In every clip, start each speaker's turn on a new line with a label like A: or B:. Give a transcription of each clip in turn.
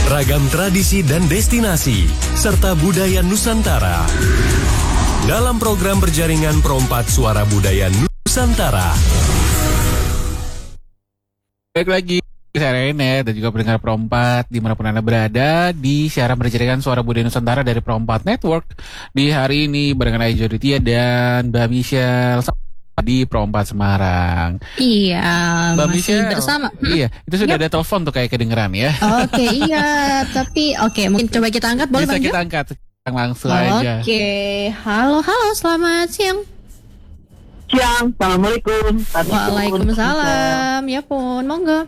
A: ragam tradisi dan destinasi, serta budaya Nusantara. Dalam program berjaringan Perompat Suara Budaya Nusantara.
B: Baik lagi, saya Rene dan juga pendengar Perompat dimanapun Anda berada di siaran berjaringan Suara Budaya Nusantara dari Perompat Network. Di hari ini barengan Aija Ditya dan Mbak Michelle di Perompat Semarang.
C: Iya,
B: Mbak
C: masih
B: Michelle
C: bersama.
B: Iya, itu sudah ada telepon tuh kayak kedengeran ya.
C: Oke, iya, tapi mungkin coba kita angkat, boleh
B: Bisa
C: Bang Jo?
B: kita angkat langsung aja.
C: Oke, halo, selamat siang.
D: Siang, Assalamualaikum.
C: Waalaikumsalam, ya pun, monggo.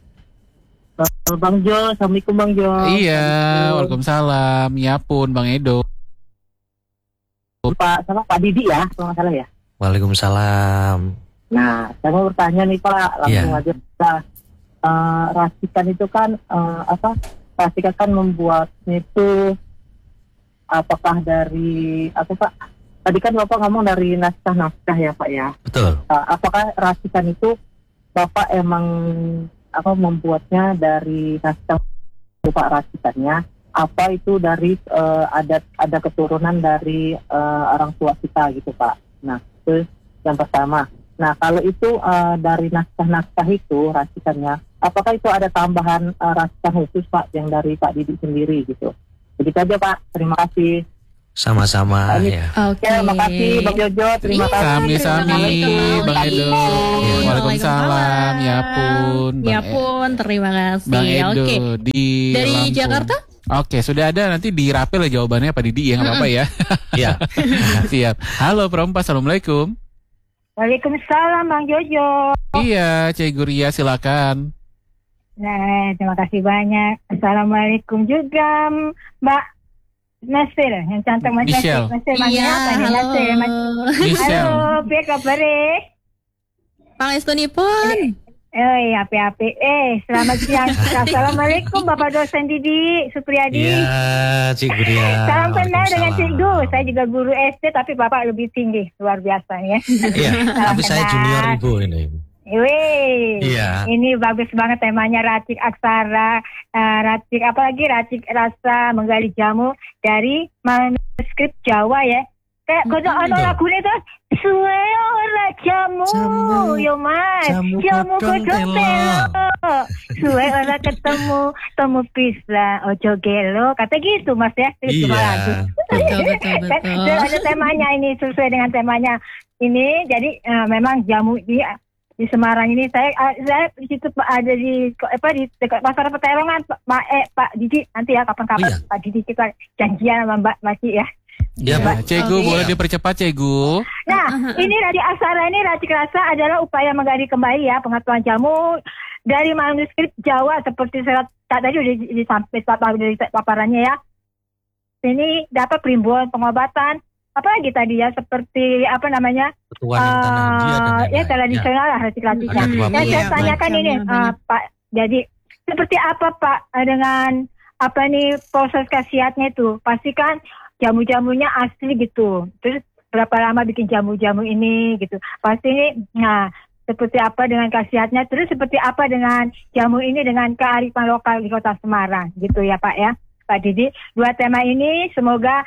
D: Bang Jo, Assalamualaikum Bang Jo.
B: Iya, waalaikumsalam. Ya pun, Bang Edo.
D: Pak Didi ya, kalau nggak salah ya.
E: Waalaikumsalam.
D: Nah, saya mau bertanya nih Pak, langsung aja. Racikan itu kan Racikan kan membuatnya itu apakah dari Pak? Tadi kan Bapak ngomong dari naskah ya Pak ya.
E: Betul.
D: Apakah racikan itu Bapak emang membuatnya dari naskah Pak racikannya? Apa itu dari ada keturunan dari orang tua kita gitu Pak? Nah, itu yang pertama. Nah, kalau itu dari naskah-naskah itu racikannya, apakah itu ada tambahan racikan khusus Pak yang dari Pak Didi sendiri gitu? Begitu aja Pak, terima kasih.
E: Sama-sama ya.
C: Oke.
D: Terima kasih Bang Jojo, terima kasih.
B: Sami-sami, Bang Edo. Waalaikumsalam. Ya pun,
C: Ya pun, terima kasih.
B: Bang Edo
C: Oke. Dari
B: Lampung.
C: Jakarta?
B: Oke, sudah ada, nanti dirapel ya jawabannya Pak Didi ya, nggak apa-apa ya.
E: Iya.
B: Siap. Halo Perompat, Assalamualaikum.
F: Waalaikumsalam Bang Jojo.
B: Iya, Cik Guria, silakan.
F: Nah, terima kasih banyak. Assalamualaikum juga Mbak Nasir, yang cantik Mas
B: Michelle.
F: Nasir. Nasir,
C: Iya,
F: apa nih
C: halo.
F: Nasir?
B: Michelle.
F: Halo, piye kabare?
C: Pangestunipun.
F: Api-api. Selamat siang. Assalamualaikum Bapak dosen Didi Supriyadi.
E: Iya, Cik Guria.
F: Salam kenal dengan Cik Du.
E: Waalaikumsalam.
F: Saya juga guru SD, tapi Bapak lebih tinggi, luar biasa ya.
E: Iya, tapi saya
F: kenal.
E: junior Ibu ini.
F: Wih,
E: Iya.
F: Ini bagus banget temanya racik aksara, racik rasa menggali jamu dari manuskrip Jawa ya. Kayak kono ono lagune itu suwe ora jamu, yo Mas. Jamu kodong telo. Suwe ora ketemu, temu pislah ojo gelo. Kata gitu Mas ya.
E: Iya.
C: Betul.
F: Ada temanya ini sesuai dengan temanya ini. Jadi memang jamu di Semarang ini saya di situ ada di dekat pasar Peterongan Pak Didi nanti ya kapan-kapan Pak Didi kita janjian sama Mbak Maci ya.
E: Iya, Pak.
B: Cegu, boleh dipercepat Cegu.
F: Nah, ini dari aksara ini racik rasa adalah upaya menggali kembali ya pengetahuan jamu dari manuskrip Jawa seperti tadi udah disampaikan dari paparannya ya. Ini dapat perimbuan pengobatan apalagi tadi ya seperti
E: Petualangan tanah dia dan lain-lain.
F: tradisional lah racik-raciknya. Nah, saya tanyakan ini Pak, jadi seperti apa Pak dengan proses khasiatnya itu? Pastikan jamu-jamunya asli gitu. Terus berapa lama bikin jamu-jamu ini gitu. Pasti ini, seperti apa dengan khasiatnya. Terus seperti apa dengan jamu ini dengan kearifan lokal di Kota Semarang gitu ya Pak ya. Pak Didi, dua tema ini semoga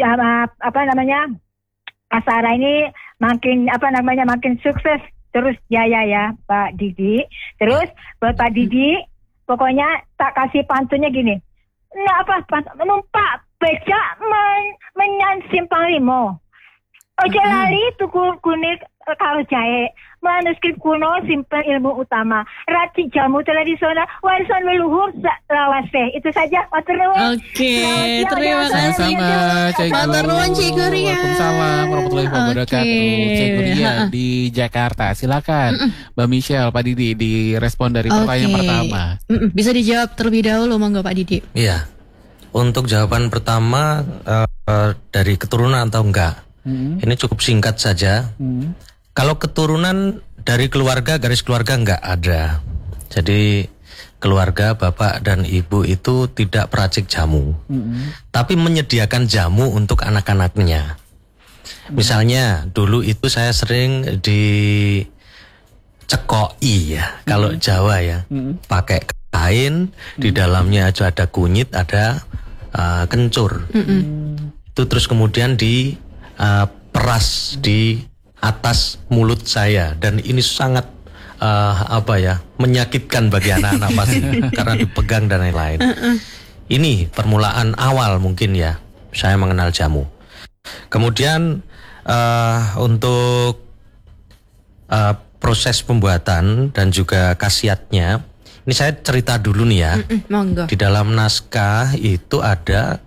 F: aksara ini makin sukses terus jaya ya Pak Didi. Terus buat Pak Didi, pokoknya tak kasih pantunnya gini. Numpak becak menyan simpang limo. Ojo lali tuku kuning karo jahe. Manuskrip kuno simpen ilmu utama. Racik jamu tradisional warisan leluhur lawase. Itu saja. Matur nuwun.
C: Oke, terima kasih.
B: Sama-sama Cik Guria.
C: Matur nuwun, Cik Guria.
B: Waalaikumsalam warahmatullahi wabarakatuh. Cik Guria di Jakarta. Silakan Mbak Michelle, Pak Didi direspon dari pertanyaan pertama.
C: Bisa dijawab terlebih dahulu monggo Pak Didi.
E: Iya. Untuk jawaban pertama dari keturunan atau enggak, ini cukup singkat saja. Kalau keturunan dari keluarga, garis keluarga enggak ada. Jadi keluarga bapak dan ibu itu tidak peracik jamu, tapi menyediakan jamu untuk anak-anaknya. Misalnya dulu itu saya sering dicekoi ya, kalau Jawa ya, pakai lain, di dalamnya aja ada kunyit, ada kencur. Itu terus kemudian di peras di atas mulut saya, dan ini sangat menyakitkan bagi anak-anak pasti karena dipegang dan lain-lain. Ini permulaan awal mungkin ya saya mengenal jamu. Kemudian untuk proses pembuatan dan juga khasiatnya, ini saya cerita dulu nih ya.
C: Monggo.
E: Di dalam naskah itu ada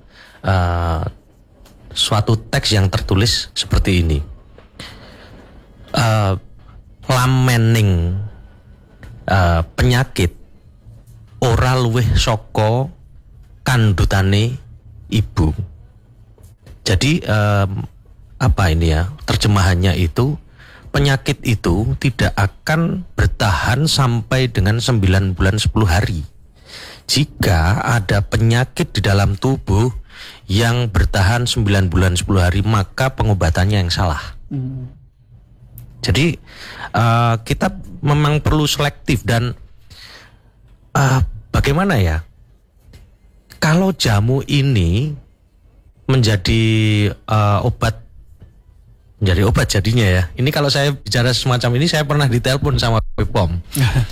E: suatu teks yang tertulis seperti ini. Lamening penyakit ora luwih saka kandutane ibu. Jadi apa ini ya, terjemahannya itu, penyakit itu tidak akan bertahan sampai dengan 9 bulan 10 hari. Jika ada penyakit di dalam tubuh yang bertahan 9 bulan 10 hari, maka pengobatannya yang salah. Jadi kita memang perlu selektif. Dan bagaimana ya, kalau jamu ini menjadi obat jadinya ya. Ini kalau saya bicara semacam ini, saya pernah ditelepon sama BPOM.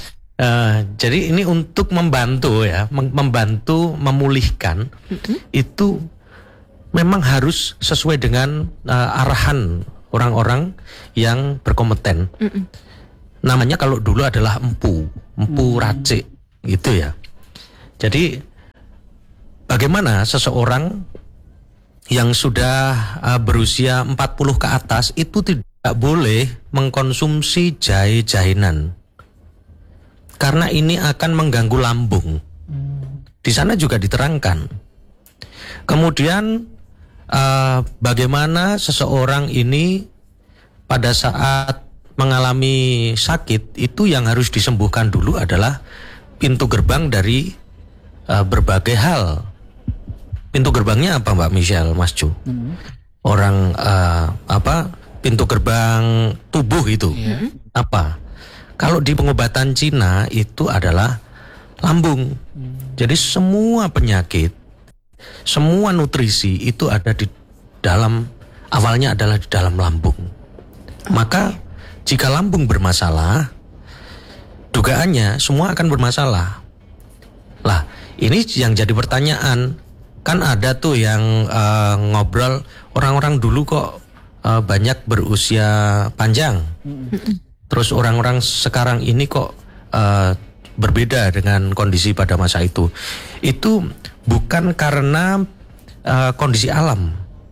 E: Jadi ini untuk membantu ya, membantu memulihkan. Itu memang harus sesuai dengan arahan orang-orang yang berkompeten. Namanya kalau dulu adalah empu racik gitu ya. Jadi bagaimana seseorang yang sudah berusia 40 ke atas itu tidak boleh mengkonsumsi jahe-jahenan, karena ini akan mengganggu lambung. Di sana juga diterangkan. Kemudian bagaimana seseorang ini pada saat mengalami sakit itu yang harus disembuhkan dulu adalah pintu gerbang dari berbagai hal. Pintu gerbangnya apa Mbak Michelle, Mas Ju? Orang pintu gerbang tubuh itu apa? Kalau di pengobatan Cina itu adalah lambung. Jadi semua penyakit, semua nutrisi itu ada di dalam, awalnya adalah di dalam lambung. Maka jika lambung bermasalah, dugaannya semua akan bermasalah. Lah, ini yang jadi pertanyaan. Kan ada tuh yang ngobrol, orang-orang dulu kok banyak berusia panjang. Terus orang-orang sekarang ini kok berbeda dengan kondisi pada masa itu. Itu bukan karena kondisi alam,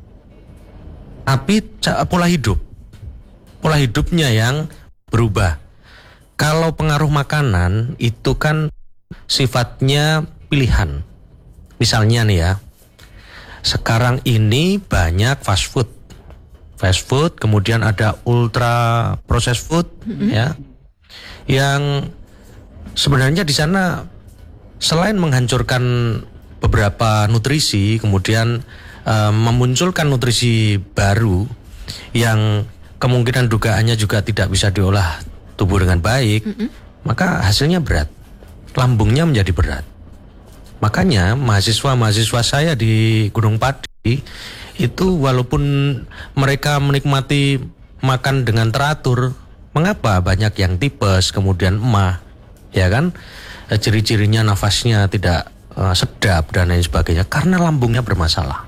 E: tapi pola hidup. Pola hidupnya yang berubah. Kalau pengaruh makanan itu kan sifatnya pilihan. Misalnya nih ya, sekarang ini banyak fast food, kemudian ada ultra processed food, ya, yang sebenarnya di sana selain menghancurkan beberapa nutrisi, kemudian memunculkan nutrisi baru yang kemungkinan dugaannya juga tidak bisa diolah tubuh dengan baik, maka hasilnya berat, lambungnya menjadi berat. Makanya mahasiswa-mahasiswa saya di Gunung Pati itu walaupun mereka menikmati makan dengan teratur, mengapa banyak yang tipes, kemudian emah, ya kan? Ciri-cirinya nafasnya tidak sedap dan lain sebagainya, karena lambungnya bermasalah.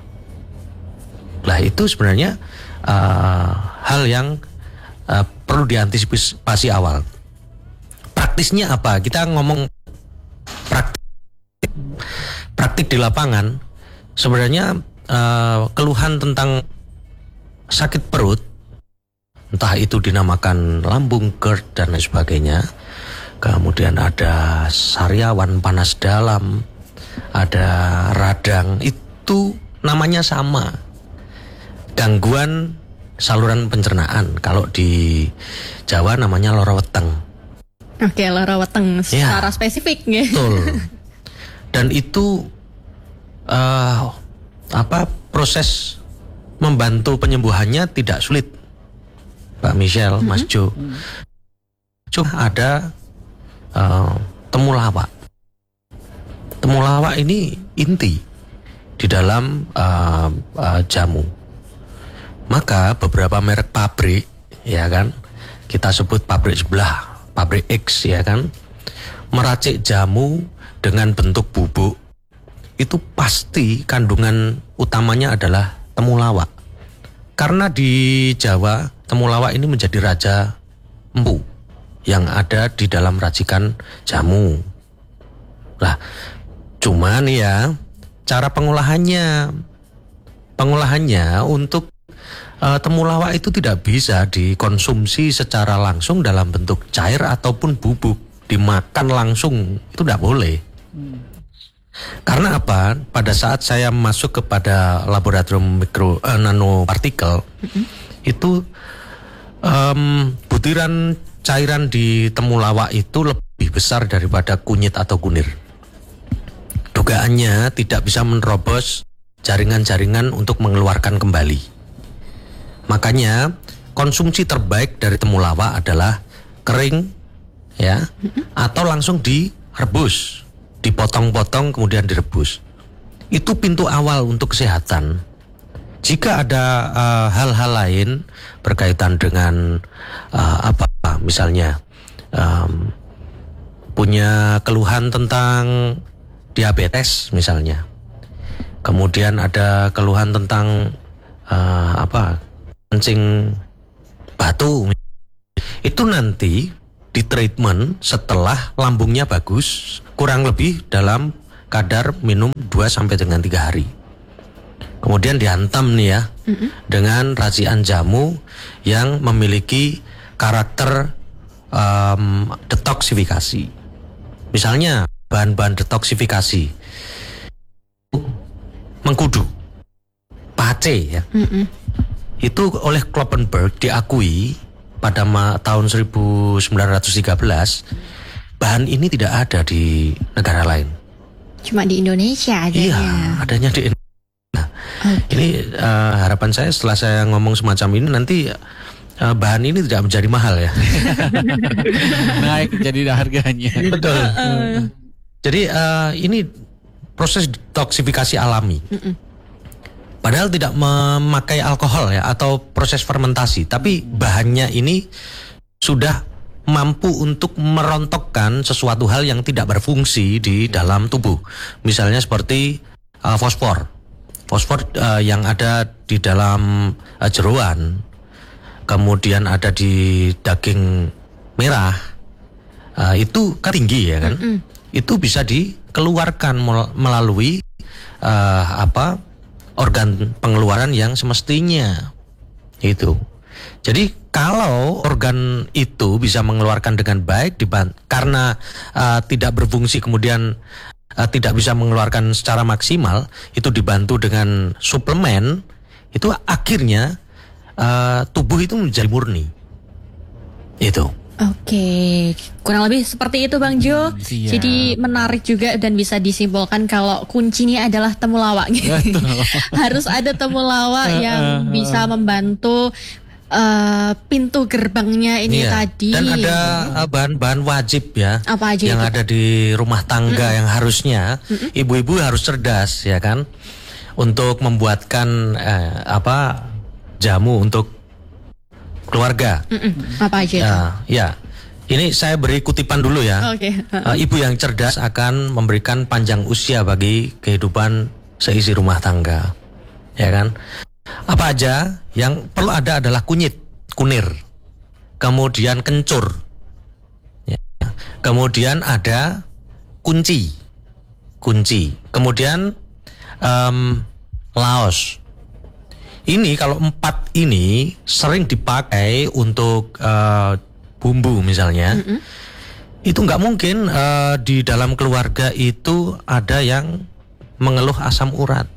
E: Lah itu sebenarnya hal yang perlu diantisipasi awal. Praktisnya apa? Kita ngomong praktik di lapangan, sebenarnya keluhan tentang sakit perut, entah itu dinamakan lambung, GERD dan lain sebagainya, kemudian ada sariawan, panas dalam, ada radang, itu namanya sama, gangguan saluran pencernaan. Kalau di Jawa namanya lara weteng.
C: Oke, lara weteng secara spesifik ya.
E: Betul. Dan itu proses membantu penyembuhannya tidak sulit, Mbak Michelle, Mas Jo. Cuma ada temulawak. Temulawak ini inti di dalam jamu. Maka beberapa merek pabrik, ya kan, kita sebut pabrik sebelah, pabrik X, ya kan, meracik jamu dengan bentuk bubuk. Itu pasti kandungan utamanya adalah temulawak. Karena di Jawa, temulawak ini menjadi raja empu yang ada di dalam racikan jamu. Lah, cuman ya, cara pengolahannya untuk temulawak itu tidak bisa dikonsumsi secara langsung dalam bentuk cair ataupun bubuk, dimakan langsung itu tidak boleh. Karena apa? Pada saat saya masuk kepada laboratorium nanopartikel, itu butiran cairan di temulawak itu lebih besar daripada kunyit atau kunir. Dugaannya tidak bisa menerobos jaringan-jaringan untuk mengeluarkan kembali. Makanya konsumsi terbaik dari temulawak adalah kering, ya, atau langsung direbus, dipotong-potong kemudian direbus. Itu pintu awal untuk kesehatan. Jika ada hal-hal lain berkaitan dengan misalnya punya keluhan tentang diabetes misalnya, kemudian ada keluhan tentang kencing batu, itu nanti di treatment setelah lambungnya bagus, kurang lebih dalam kadar minum 2 sampai dengan 3 hari. Kemudian dihantam nih ya, dengan racikan jamu yang memiliki karakter detoksifikasi. Misalnya bahan-bahan detoksifikasi, mengkudu, pace ya. Itu oleh Kloppenberg diakui pada tahun 1913, bahan ini tidak ada di negara lain.
C: Cuma di Indonesia adanya.
E: Iya, adanya di Indonesia. Ini harapan saya setelah saya ngomong semacam ini nanti bahan ini tidak menjadi mahal ya.
B: Naik jadi harganya.
E: Betul. Jadi ini proses detoksifikasi alami. Padahal tidak memakai alkohol ya atau proses fermentasi, tapi bahannya ini sudah mampu untuk merontokkan sesuatu hal yang tidak berfungsi di dalam tubuh. Misalnya seperti fosfor yang ada di dalam jeroan, kemudian ada di daging merah, itu kan tinggi ya kan? Itu bisa dikeluarkan melalui organ pengeluaran yang semestinya itu. Jadi kalau organ itu bisa mengeluarkan dengan baik karena tidak berfungsi kemudian tidak bisa mengeluarkan secara maksimal, itu dibantu dengan suplemen, itu akhirnya tubuh itu menjadi murni. Itu.
C: Oke, kurang lebih seperti itu Bang Jo.
B: Siap.
C: Jadi menarik juga dan bisa disimpulkan kalau kuncinya adalah temulawak. Harus ada temulawak yang bisa membantu pintu gerbangnya ini tadi.
E: Dan ada bahan-bahan wajib ya.
C: Apa aja
E: yang
C: itu?
E: ada di rumah tangga yang harusnya ibu-ibu harus cerdas ya kan, untuk membuatkan jamu untuk keluarga.
C: Apa aja itu?
E: Ya, ini saya beri kutipan dulu ya.
C: Oke.
E: Ibu yang cerdas akan memberikan panjang usia bagi kehidupan seisi rumah tangga, ya kan? Apa aja yang perlu ada adalah kunir, kemudian kencur, ya. Kemudian ada kunci, kemudian laos. Ini kalau 4 ini sering dipakai untuk bumbu misalnya. Itu nggak mungkin di dalam keluarga itu ada yang mengeluh asam urat.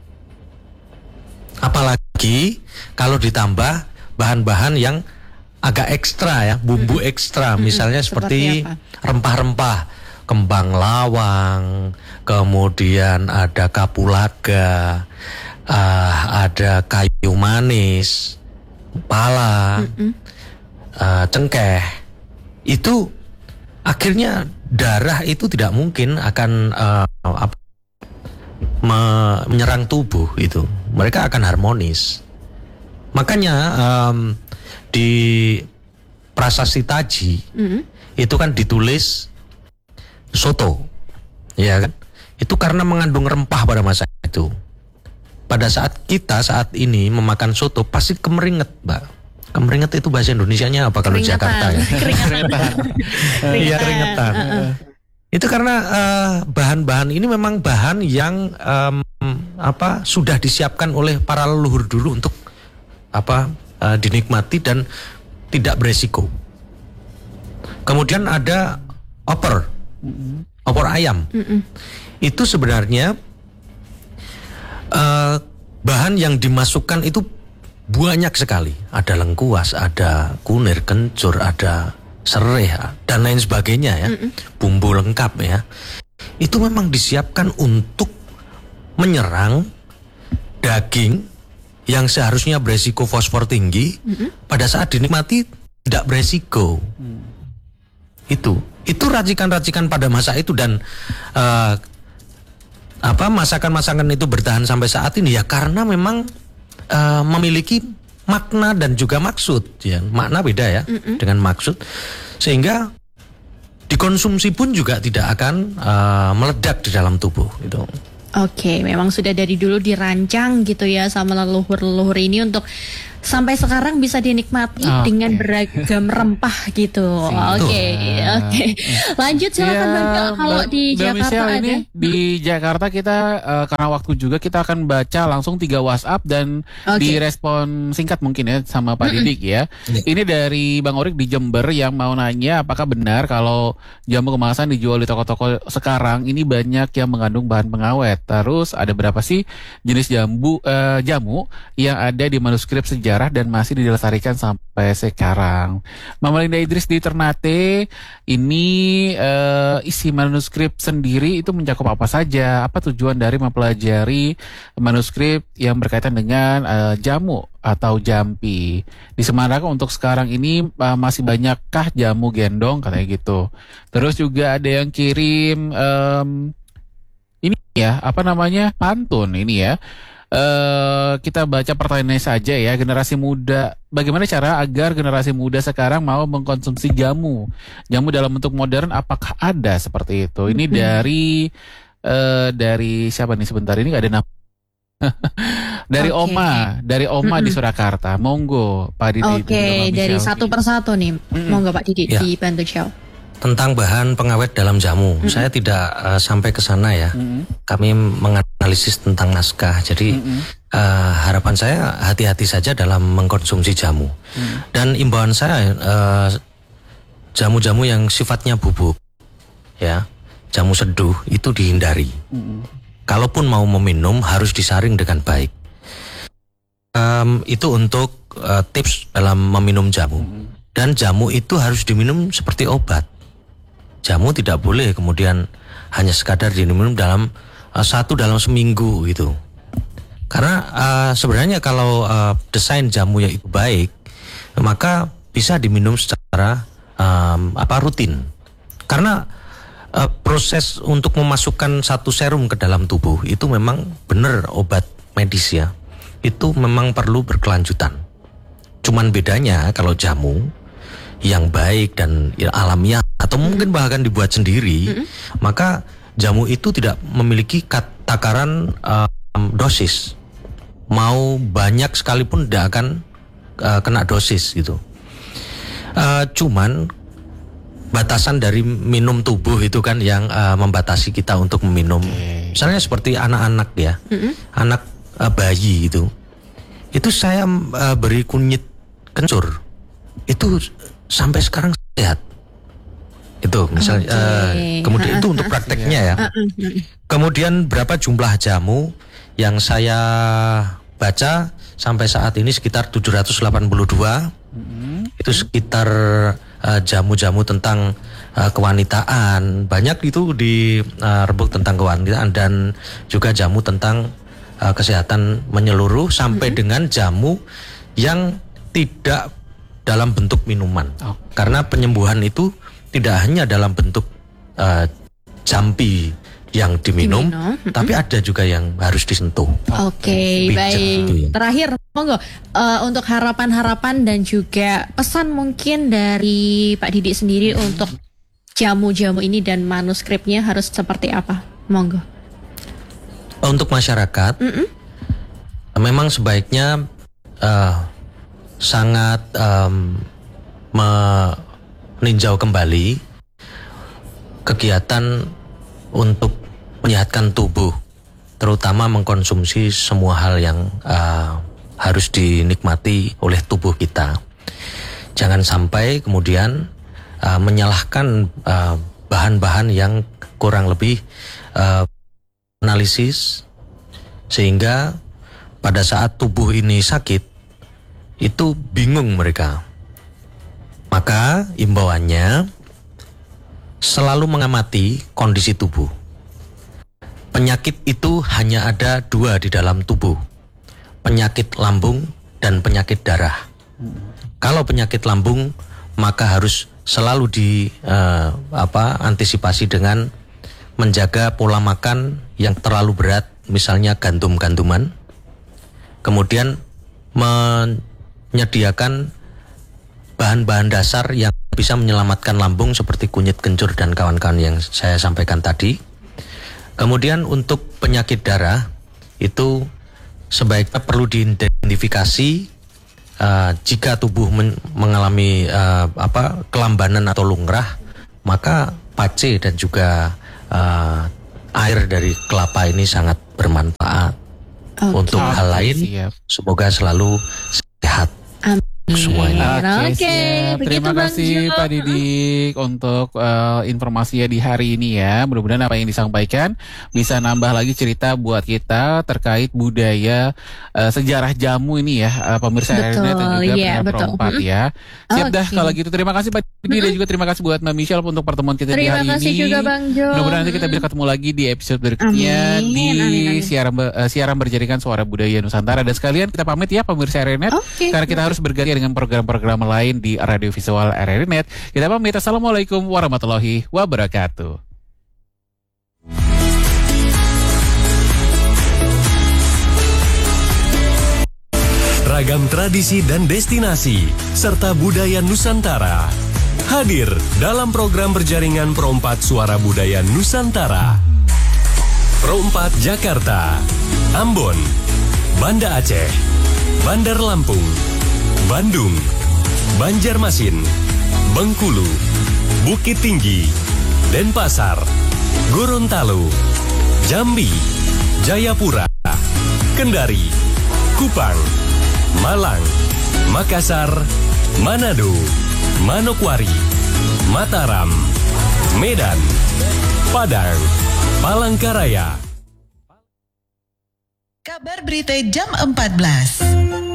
E: Apalagi kalau ditambah bahan-bahan yang agak ekstra ya, bumbu ekstra, misalnya seperti rempah-rempah, kembang lawang, kemudian ada kapulaga, ada kayu manis, pala, cengkeh. Itu akhirnya darah itu tidak mungkin akan menyerang tubuh itu, mereka akan harmonis. Makanya di prasasti Taji itu kan ditulis soto, ya kan? Itu karena mengandung rempah pada masa itu. Pada saat ini memakan soto pasti kemeringet, Mbak. Kemeringet itu bahasa Indonesianya apa kalau Jakarta ya? Iya, keringetan. Itu karena bahan-bahan ini memang bahan yang sudah disiapkan oleh para leluhur dulu untuk dinikmati dan tidak beresiko. Kemudian ada opor ayam. Itu sebenarnya bahan yang dimasukkan itu banyak sekali. Ada lengkuas, ada kunir, kencur, ada serai dan lain sebagainya ya. Bumbu lengkap ya. Itu memang disiapkan untuk menyerang daging yang seharusnya beresiko fosfor tinggi, pada saat dinikmati tidak beresiko. Itu racikan-racikan pada masa itu, dan masakan-masakan itu bertahan sampai saat ini ya karena memang memiliki makna dan juga maksud ya. Makna beda ya dengan maksud, sehingga dikonsumsi pun juga tidak akan meledak di dalam tubuh gitu.
C: Oke, memang sudah dari dulu dirancang gitu ya sama leluhur-leluhur ini untuk sampai sekarang bisa dinikmati dengan beragam rempah gitu. Oke. Lanjut silakan Bang Bel, kalau di Jakarta ada.
B: Ini di Jakarta kita karena waktu juga kita akan baca langsung 3 WhatsApp dan direspon singkat mungkin ya sama Pak Didik ya. Ini dari Bang Orik di Jember yang mau nanya apakah benar kalau jamu kemasan dijual di toko-toko sekarang ini banyak yang mengandung bahan pengawet. Terus ada berapa sih jenis jamu yang ada di manuskrip sejarah dan masih dilestarikan sampai sekarang. Mama Linda Idris di Ternate, ini isi manuskrip sendiri itu mencakup apa saja? Apa tujuan dari mempelajari manuskrip yang berkaitan dengan jamu atau jampi? Di Semarang untuk sekarang ini masih banyakkah jamu gendong katanya gitu. Terus juga ada yang kirim ini ya, pantun ini ya. Kita baca pertanyaannya saja ya. Generasi muda, bagaimana cara agar generasi muda sekarang mau mengkonsumsi jamu dalam bentuk modern, apakah ada seperti itu? Ini dari siapa nih sebentar, ini gak ada nama. dari Oma di Surakarta. Monggo Pak Didi.
C: Dari satu persatu nih. Monggo Pak Didi dibantu jawab.
E: Tentang bahan pengawet dalam jamu, saya tidak sampai ke sana ya. Kami menganalisis tentang naskah, jadi harapan saya hati-hati saja dalam mengkonsumsi jamu. Dan imbauan saya, jamu-jamu yang sifatnya bubuk, ya, jamu seduh itu dihindari. Kalaupun mau meminum harus disaring dengan baik. Itu untuk tips dalam meminum jamu. Dan jamu itu harus diminum seperti obat. Jamu tidak boleh kemudian hanya sekadar diminum dalam seminggu gitu. Karena sebenarnya kalau desain jamu yang itu baik, maka bisa diminum secara rutin. Karena proses untuk memasukkan satu serum ke dalam tubuh itu memang benar obat medis ya. Itu memang perlu berkelanjutan. Cuman bedanya kalau jamu yang baik dan alamiah atau mungkin bahkan dibuat sendiri, maka jamu itu tidak memiliki takaran dosis. Mau banyak sekalipun tidak akan kena dosis gitu. Cuman batasan dari minum tubuh itu kan yang membatasi kita untuk meminum. Misalnya seperti anak-anak ya, anak bayi itu saya beri kunyit kencur, itu sampai sekarang sehat. Itu misalnya kemudian itu untuk prakteknya ya. Kemudian berapa jumlah jamu yang saya baca sampai saat ini sekitar 782. Itu sekitar jamu-jamu tentang kewanitaan. Banyak itu di rebuk tentang kewanitaan dan juga jamu tentang kesehatan menyeluruh sampai dengan jamu yang tidak dalam bentuk minuman. Karena penyembuhan itu tidak hanya dalam bentuk jampi yang diminum, tapi ada juga yang harus disentuh.
C: Oke,
E: Bijak
C: baik.
E: itu ya.
C: Terakhir, monggo untuk harapan-harapan dan juga pesan mungkin dari Pak Didi sendiri untuk jamu-jamu ini dan manuskripnya harus seperti apa? Monggo.
E: Untuk masyarakat, memang sebaiknya sangat meninjau kembali kegiatan untuk menyehatkan tubuh, terutama mengkonsumsi semua hal yang harus dinikmati oleh tubuh kita. Jangan sampai kemudian menyalahkan bahan-bahan yang kurang lebih analisis, sehingga pada saat tubuh ini sakit, itu bingung mereka. Maka imbauannya selalu mengamati kondisi tubuh. Penyakit itu hanya ada 2 di dalam tubuh, penyakit lambung dan penyakit darah. Kalau penyakit lambung, maka harus selalu antisipasi dengan menjaga pola makan yang terlalu berat, misalnya gandum-ganduman. Kemudian menyediakan bahan-bahan dasar yang bisa menyelamatkan lambung seperti kunyit kencur dan kawan-kawan yang saya sampaikan tadi. Kemudian untuk penyakit darah itu sebaiknya perlu diidentifikasi jika tubuh mengalami kelambanan atau lungrah, maka pace dan juga air dari kelapa ini sangat bermanfaat. Untuk hal lain. Semoga selalu sehat. Semuanya.
B: Oke, terima kasih Pak Didik untuk informasinya di hari ini ya. Mudah-mudahan apa yang disampaikan bisa nambah lagi cerita buat kita terkait budaya sejarah jamu ini ya, pemirsa RRI dan juga pendengar Perompak ya. Siap dah kalau gitu. Terima kasih Pak Didik dan juga terima kasih buat Mbak Michelle untuk pertemuan kita di hari ini.
C: Terima kasih juga Bang Jo.
B: Mudah-mudahan nanti kita bisa ketemu lagi di episode berikutnya di siaran berjaringan Suara Budaya Nusantara. Dan sekalian kita pamit ya pemirsa RRI Net, karena kita harus berganti dengan program-program lain di radio visual RRI Net. Kita pamit. Assalamualaikum warahmatullahi wabarakatuh.
A: Ragam tradisi dan destinasi serta budaya Nusantara hadir dalam program berjaringan Pro4 Suara Budaya Nusantara. Pro4 Jakarta, Ambon, Banda Aceh, Bandar Lampung, Bandung, Banjarmasin, Bengkulu, Bukit Tinggi, Denpasar, Gorontalo, Jambi, Jayapura, Kendari, Kupang, Malang, Makassar, Manado, Manokwari, Mataram, Medan, Padang, Palangkaraya.
G: Kabar Berita jam 14.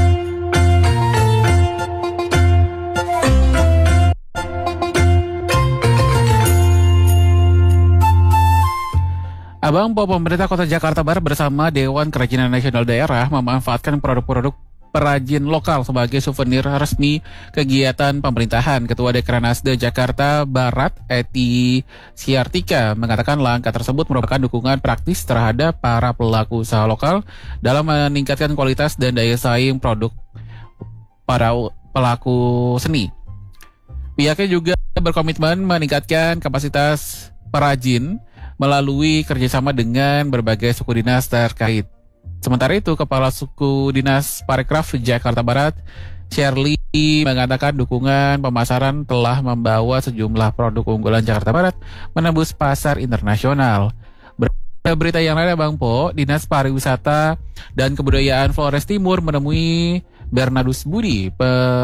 B: Abang Po, pemerintah Kota Jakarta Barat bersama Dewan Kerajinan Nasional Daerah memanfaatkan produk-produk perajin lokal sebagai souvenir resmi kegiatan pemerintahan. Ketua Dekranasda Jakarta Barat, Eti Siartika, mengatakan langkah tersebut merupakan dukungan praktis terhadap para pelaku usaha lokal dalam meningkatkan kualitas dan daya saing produk para pelaku seni. Pihaknya juga berkomitmen meningkatkan kapasitas perajin melalui kerjasama dengan berbagai suku dinas terkait. Sementara itu, Kepala Suku Dinas Parekraf Jakarta Barat, Shirley, mengatakan dukungan pemasaran telah membawa sejumlah produk unggulan Jakarta Barat menembus pasar internasional. Berita yang lain, Bang Po, Dinas Pariwisata dan Kebudayaan Flores Timur menemui Bernardus Budi,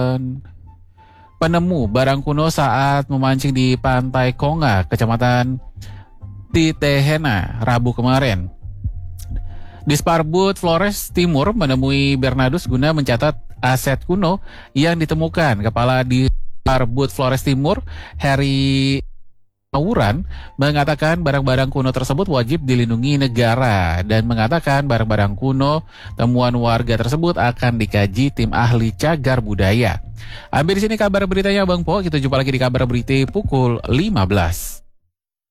B: penemu barang kuno saat memancing di Pantai Konga, Kecamatan Titehena, Rabu kemarin. Disparbud Flores Timur menemui Bernardus guna mencatat aset kuno yang ditemukan. Kepala Disparbud Flores Timur, Heri Mauran, mengatakan barang-barang kuno tersebut wajib dilindungi negara dan mengatakan barang-barang kuno temuan warga tersebut akan dikaji tim ahli cagar budaya. Ambil di sini kabar beritanya Bang Po. Kita jumpa lagi di kabar berita pukul 15.